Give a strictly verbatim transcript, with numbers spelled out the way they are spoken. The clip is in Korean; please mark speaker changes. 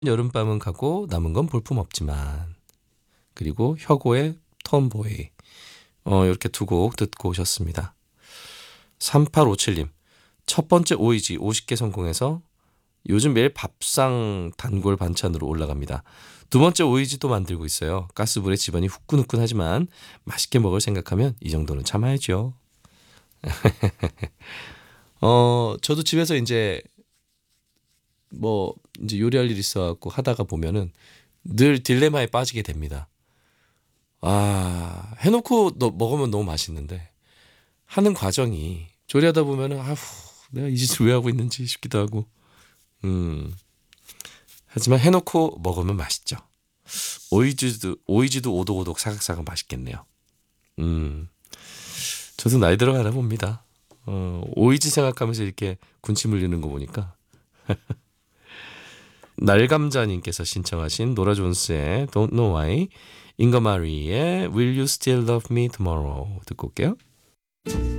Speaker 1: 여름밤은 가고 남은 건 볼품없지만, 그리고 혁오의 톰보이, 어, 이렇게 두 곡 듣고 오셨습니다. 삼팔오칠님, 첫 번째 오이지 오십 개 성공해서 요즘 매일 밥상 단골 반찬으로 올라갑니다. 두 번째 오이지도 만들고 있어요. 가스불에 집안이 후끈후끈하지만 맛있게 먹을 생각하면 이 정도는 참아야죠. 어, 저도 집에서 이제 뭐 이제 요리할 일 있어갖고 하다가 보면은 늘 딜레마에 빠지게 됩니다. 아, 해놓고 너, 먹으면 너무 맛있는데 하는 과정이 조리하다 보면은 아후, 내가 이 짓을 왜 하고 있는지 싶기도 하고. 음. 하지만 해놓고 먹으면 맛있죠. 오이지도 오이지도 오독오독 사각사각 맛있겠네요. 음. 저도 나이 들어가나 봅니다. 어, 오이지 생각하면서 이렇게 군침 흘리는 거 보니까. 날감자님께서 신청하신 노라 존스의 Don't Know Why, 잉거마리의 Will You Still Love Me Tomorrow 듣고 올게요.